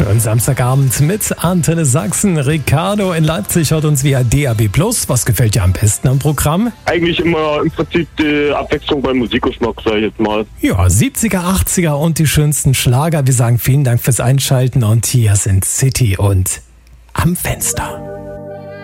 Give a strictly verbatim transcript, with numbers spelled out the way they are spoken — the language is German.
Schönen Samstagabend mit Antenne Sachsen. Ricardo in Leipzig hört uns via D A B plus. Was gefällt dir am besten am Programm? Eigentlich immer im Prinzip die Abwechslung beim Musikgeschmack, sag ich jetzt mal. Ja, siebziger, achtziger und die schönsten Schlager. Wir sagen vielen Dank fürs Einschalten und hier sind City und Am Fenster.